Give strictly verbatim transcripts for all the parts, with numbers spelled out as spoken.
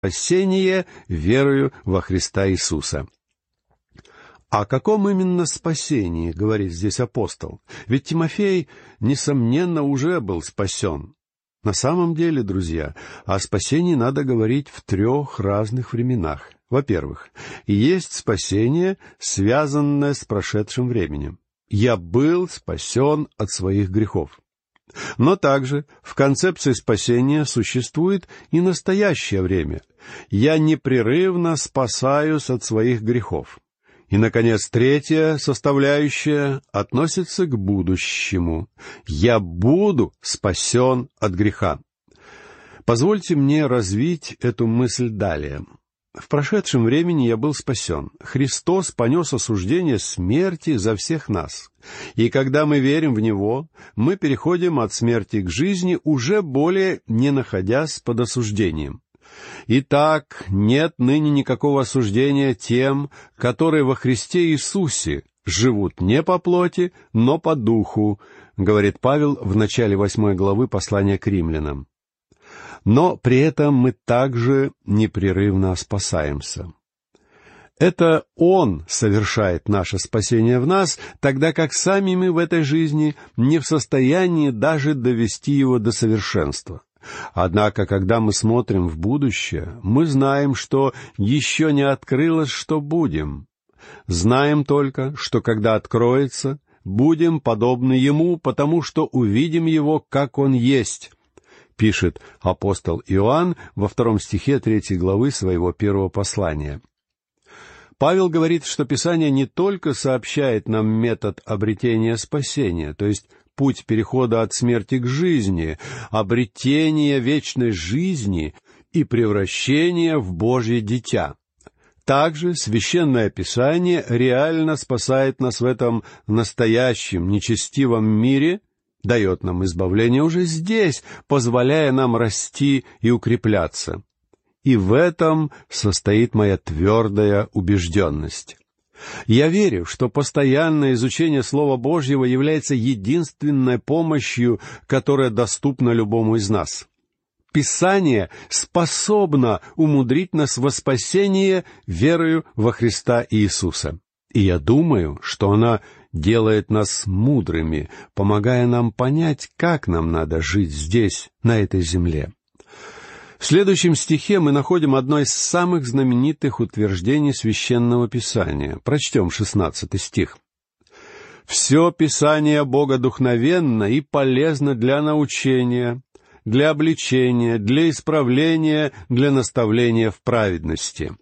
спасение верою во Христа Иисуса». О каком именно спасении говорит здесь апостол? Ведь Тимофей, несомненно, уже был спасен. На самом деле, друзья, о спасении надо говорить в трех разных временах. Во-первых, есть спасение, связанное с прошедшим временем. «Я был спасен от своих грехов». Но также в концепции спасения существует и настоящее время. «Я непрерывно спасаюсь от своих грехов». И, наконец, третья составляющая относится к будущему. «Я буду спасен от греха». Позвольте мне развить эту мысль далее. В прошедшем времени я был спасен. Христос понес осуждение смерти за всех нас. И когда мы верим в Него, мы переходим от смерти к жизни, уже более не находясь под осуждением. Итак, нет ныне никакого осуждения тем, которые во Христе Иисусе живут не по плоти, но по духу, говорит Павел в начале восьмой главы послания к римлянам. Но при этом мы также непрерывно спасаемся. Это Он совершает наше спасение в нас, тогда как сами мы в этой жизни не в состоянии даже довести его до совершенства. Однако, когда мы смотрим в будущее, мы знаем, что еще не открылось, что будем. Знаем только, что когда откроется, будем подобны Ему, потому что увидим Его, как Он есть, пишет апостол Иоанн во втором стихе третьей главы своего первого послания. Павел говорит, что Писание не только сообщает нам метод обретения спасения, то есть путь перехода от смерти к жизни, обретения вечной жизни и превращения в Божье дитя. Также Священное Писание реально спасает нас в этом настоящем нечестивом мире, дает нам избавление уже здесь, позволяя нам расти и укрепляться. И в этом состоит моя твердая убежденность. Я верю, что постоянное изучение Слова Божьего является единственной помощью, которая доступна любому из нас. Писание способно умудрить нас во спасение верою во Христа Иисуса. И я думаю, что оно делает нас мудрыми, помогая нам понять, как нам надо жить здесь, на этой земле. В следующем стихе мы находим одно из самых знаменитых утверждений Священного Писания. Прочтем шестнадцатый стих. «Все Писание богодухновенно и полезно для научения, для обличения, для исправления, для наставления в праведности».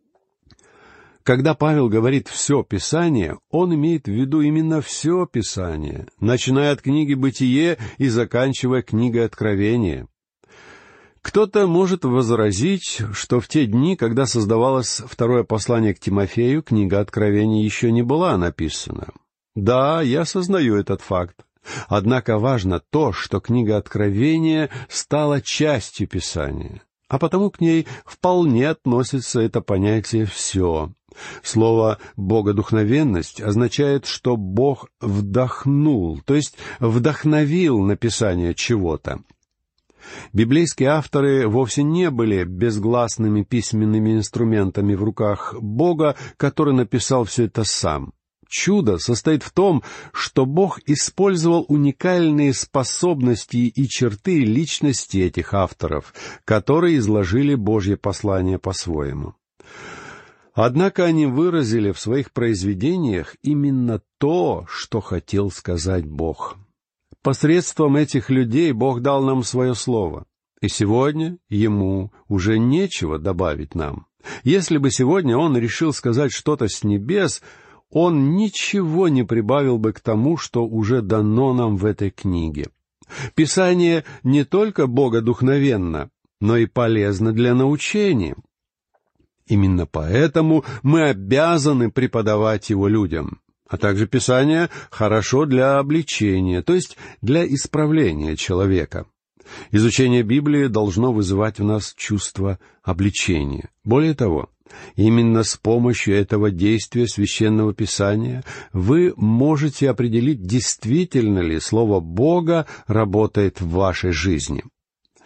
Когда Павел говорит «все Писание», он имеет в виду именно все Писание, начиная от книги «Бытие» и заканчивая книгой «Откровение». Кто-то может возразить, что в те дни, когда создавалось второе послание к Тимофею, книга Откровения еще не была написана. Да, я сознаю этот факт. Однако важно то, что книга Откровения стала частью Писания, а потому к ней вполне относится это понятие «все». Слово «богодухновенность» означает, что Бог вдохнул, то есть вдохновил написание чего-то. Библейские авторы вовсе не были безгласными письменными инструментами в руках Бога, который написал все это сам. Чудо состоит в том, что Бог использовал уникальные способности и черты личности этих авторов, которые изложили Божье послание по-своему. Однако они выразили в своих произведениях именно то, что хотел сказать Бог. Посредством этих людей Бог дал нам свое слово, и сегодня Ему уже нечего добавить нам. Если бы сегодня Он решил сказать что-то с небес, Он ничего не прибавил бы к тому, что уже дано нам в этой книге. Писание не только богодухновенно, но и полезно для научения. Именно поэтому мы обязаны преподавать его людям. А также Писание хорошо для обличения, то есть для исправления человека. Изучение Библии должно вызывать в нас чувство обличения. Более того, именно с помощью этого действия Священного Писания вы можете определить, действительно ли Слово Бога работает в вашей жизни.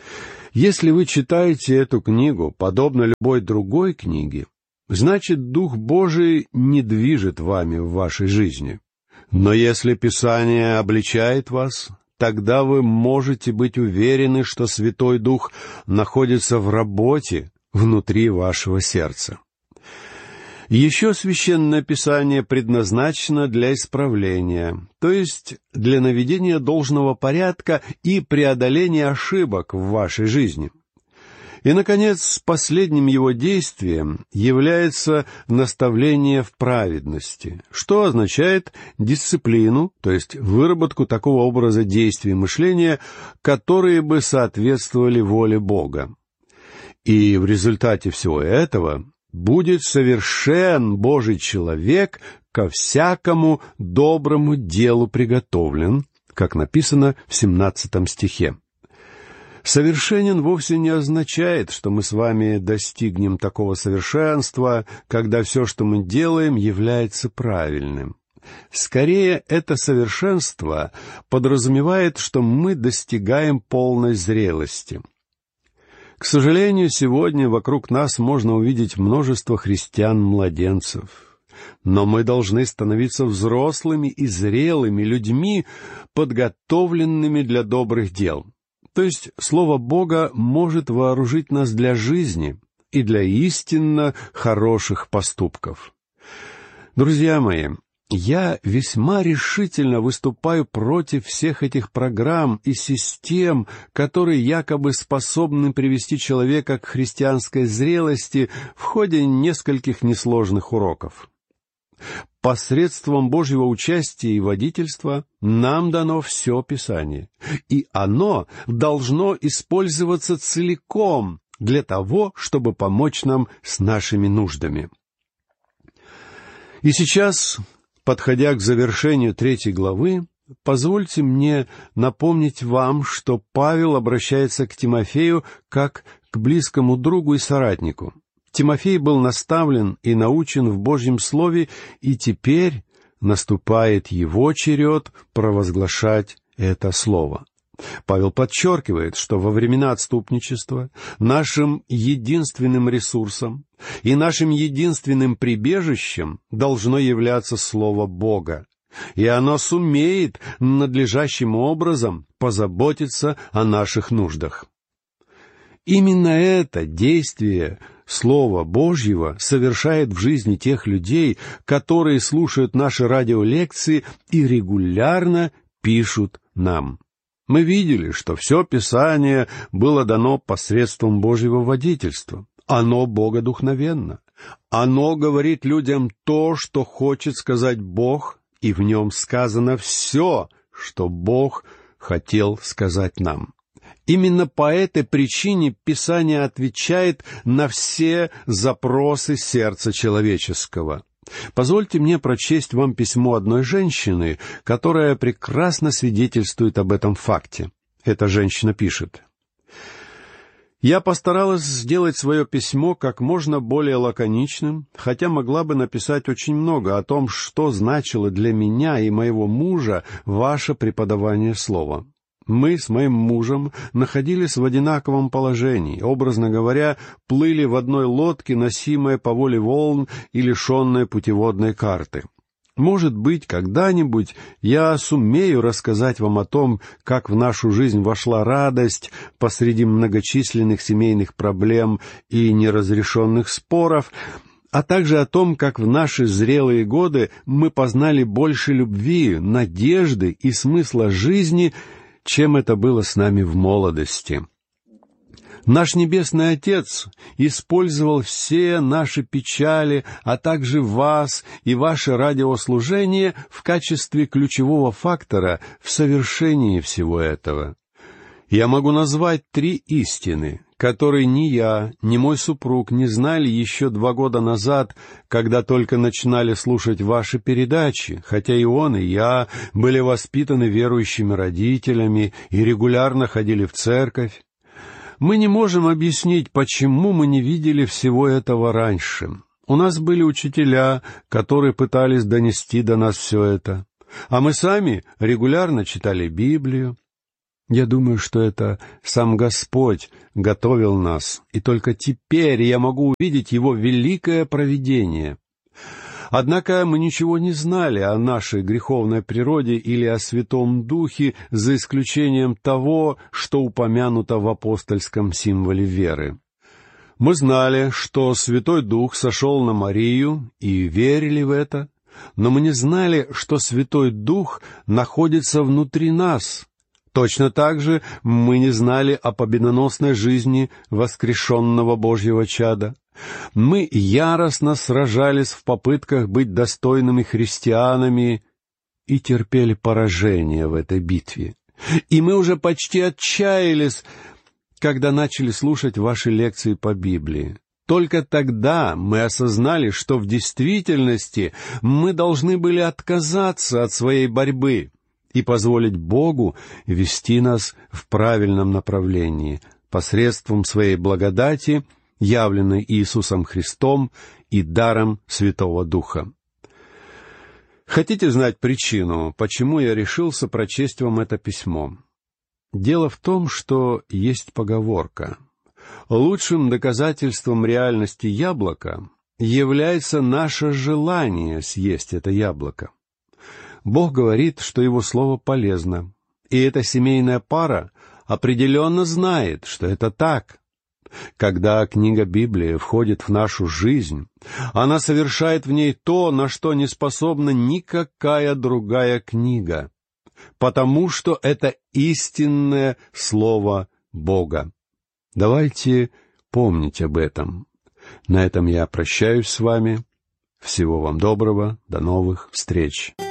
Если вы читаете эту книгу, подобно любой другой книге, значит, Дух Божий не движет вами в вашей жизни. Но если Писание обличает вас, тогда вы можете быть уверены, что Святой Дух находится в работе внутри вашего сердца. Еще Священное Писание предназначено для исправления, то есть для наведения должного порядка и преодоления ошибок в вашей жизни. И, наконец, последним его действием является наставление в праведности, что означает дисциплину, то есть выработку такого образа действий и мышления, которые бы соответствовали воле Бога. И в результате всего этого будет совершен Божий человек, ко всякому доброму делу приготовлен, как написано в семнадцатом стихе. Совершенен вовсе не означает, что мы с вами достигнем такого совершенства, когда все, что мы делаем, является правильным. Скорее, это совершенство подразумевает, что мы достигаем полной зрелости. К сожалению, сегодня вокруг нас можно увидеть множество христиан-младенцев. Но мы должны становиться взрослыми и зрелыми людьми, подготовленными для добрых дел. То есть Слово Бога может вооружить нас для жизни и для истинно хороших поступков. Друзья мои, я весьма решительно выступаю против всех этих программ и систем, которые якобы способны привести человека к христианской зрелости в ходе нескольких несложных уроков. Посредством Божьего участия и водительства нам дано все Писание, и оно должно использоваться целиком для того, чтобы помочь нам с нашими нуждами. И сейчас, подходя к завершению третьей главы, позвольте мне напомнить вам, что Павел обращается к Тимофею как к близкому другу и соратнику. Тимофей был наставлен и научен в Божьем Слове, и теперь наступает его черед провозглашать это Слово. Павел подчеркивает, что во времена отступничества нашим единственным ресурсом и нашим единственным прибежищем должно являться Слово Бога, и оно сумеет надлежащим образом позаботиться о наших нуждах. Именно это действие Слова Божьего совершает в жизни тех людей, которые слушают наши радиолекции и регулярно пишут нам. Мы видели, что все Писание было дано посредством Божьего водительства. Оно богодухновенно. Оно говорит людям то, что хочет сказать Бог, и в нем сказано все, что Бог хотел сказать нам. Именно по этой причине Писание отвечает на все запросы сердца человеческого. Позвольте мне прочесть вам письмо одной женщины, которая прекрасно свидетельствует об этом факте. Эта женщина пишет: «Я постаралась сделать свое письмо как можно более лаконичным, хотя могла бы написать очень много о том, что значило для меня и моего мужа ваше преподавание слова. Мы с моим мужем находились в одинаковом положении, образно говоря, плыли в одной лодке, носимой по воле волн и лишенной путеводной карты. Может быть, когда-нибудь я сумею рассказать вам о том, как в нашу жизнь вошла радость посреди многочисленных семейных проблем и неразрешенных споров, а также о том, как в наши зрелые годы мы познали больше любви, надежды и смысла жизни, чем это было с нами в молодости. Наш Небесный Отец использовал все наши печали, а также вас и ваше радиослужение в качестве ключевого фактора в совершении всего этого. Я могу назвать три истины, которые ни я, ни мой супруг не знали еще два года назад, когда только начинали слушать ваши передачи, хотя и он, и я были воспитаны верующими родителями и регулярно ходили в церковь. Мы не можем объяснить, почему мы не видели всего этого раньше. У нас были учителя, которые пытались донести до нас все это, а мы сами регулярно читали Библию. Я думаю, что это сам Господь готовил нас, и только теперь я могу увидеть Его великое провидение. Однако мы ничего не знали о нашей греховной природе или о Святом Духе, за исключением того, что упомянуто в апостольском символе веры. Мы знали, что Святой Дух сошел на Марию, и верили в это, но мы не знали, что Святой Дух находится внутри нас. Точно так же мы не знали о победоносной жизни воскрешенного Божьего чада. Мы яростно сражались в попытках быть достойными христианами и терпели поражение в этой битве. И мы уже почти отчаялись, когда начали слушать ваши лекции по Библии. Только тогда мы осознали, что в действительности мы должны были отказаться от своей борьбы и позволить Богу вести нас в правильном направлении посредством своей благодати, явленной Иисусом Христом и даром Святого Духа. Хотите знать причину, почему я решился прочесть вам это письмо? Дело в том, что есть поговорка: лучшим доказательством реальности яблока является наше желание съесть это яблоко. Бог говорит, что Его Слово полезно, и эта семейная пара определенно знает, что это так. Когда книга Библия входит в нашу жизнь, она совершает в ней то, на что не способна никакая другая книга, потому что это истинное Слово Бога. Давайте помнить об этом. На этом я прощаюсь с вами. Всего вам доброго, до новых встреч.